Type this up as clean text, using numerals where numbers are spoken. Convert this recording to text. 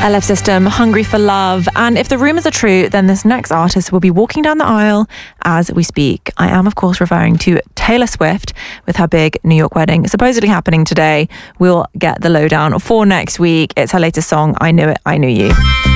LF System, Hungry for Love. And if the rumours are true, then this next artist will be walking down the aisle as we speak. I am, of course, referring to Taylor Swift with her big New York wedding supposedly happening today. We'll get the lowdown for next week. It's her latest song, I Knew It, I Knew You.